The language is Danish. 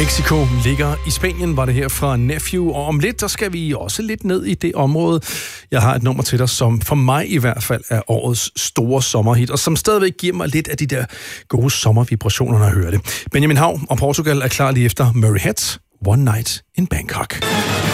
Mexico ligger i Spanien, var det her fra Nephew, og om lidt, der skal vi også lidt ned i det område. Jeg har et nummer til dig, som for mig i hvert fald er årets store sommerhit, og som stadigvæk giver mig lidt af de der gode sommervibrationer, når jeg hører det. Benjamin Hav og Portugal er klar lige efter Murray Head, One Night in Bangkok.